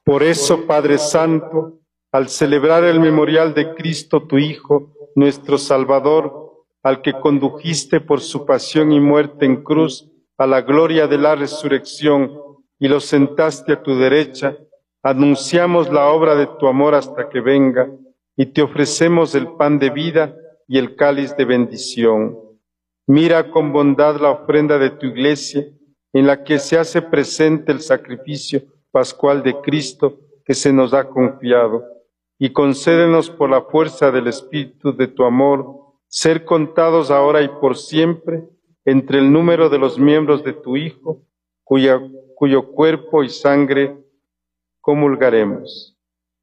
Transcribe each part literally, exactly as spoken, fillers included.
Por eso, Padre Santo, al celebrar el memorial de Cristo, tu Hijo, nuestro Salvador, al que condujiste por su pasión y muerte en cruz a la gloria de la resurrección y lo sentaste a tu derecha, anunciamos la obra de tu amor hasta que venga, y te ofrecemos el pan de vida y el cáliz de bendición. Mira con bondad la ofrenda de tu Iglesia, en la que se hace presente el sacrificio pascual de Cristo que se nos ha confiado, y concédenos por la fuerza del Espíritu de tu amor, ser contados ahora y por siempre entre el número de los miembros de tu Hijo, cuya, cuyo cuerpo y sangre comulgaremos.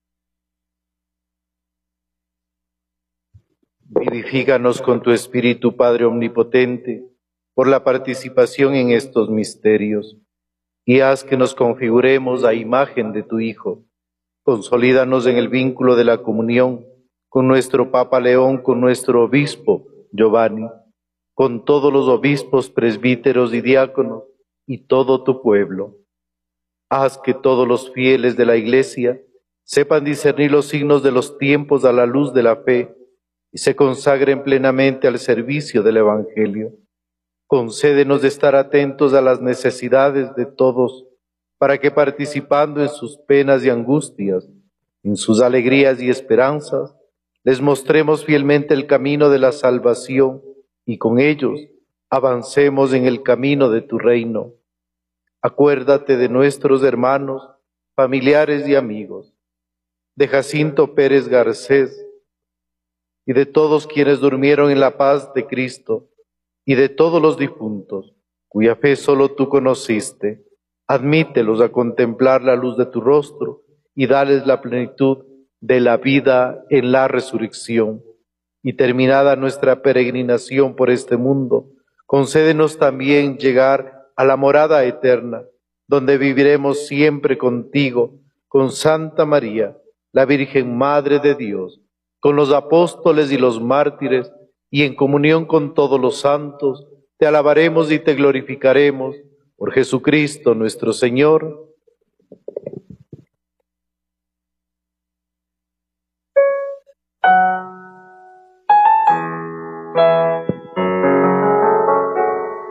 Vivifícanos con tu Espíritu, Padre Omnipotente, por la participación en estos misterios, y haz que nos configuremos a imagen de tu Hijo. Consolídanos en el vínculo de la comunión con nuestro Papa León, con nuestro obispo Giovanni, con todos los obispos, presbíteros y diáconos, y todo tu pueblo. Haz que todos los fieles de la Iglesia sepan discernir los signos de los tiempos a la luz de la fe y se consagren plenamente al servicio del Evangelio. Concédenos de estar atentos a las necesidades de todos, para que participando en sus penas y angustias, en sus alegrías y esperanzas, les mostremos fielmente el camino de la salvación y con ellos avancemos en el camino de tu reino. Acuérdate de nuestros hermanos, familiares y amigos, de Jacinto Pérez Garcés y de todos quienes durmieron en la paz de Cristo, y de todos los difuntos, cuya fe solo tú conociste. Admítelos a contemplar la luz de tu rostro y dales la plenitud de la vida en la resurrección. Y terminada nuestra peregrinación por este mundo, concédenos también llegar a la morada eterna, donde viviremos siempre contigo, con Santa María, la Virgen Madre de Dios, con los apóstoles y los mártires, y en comunión con todos los santos, te alabaremos y te glorificaremos, por Jesucristo nuestro Señor.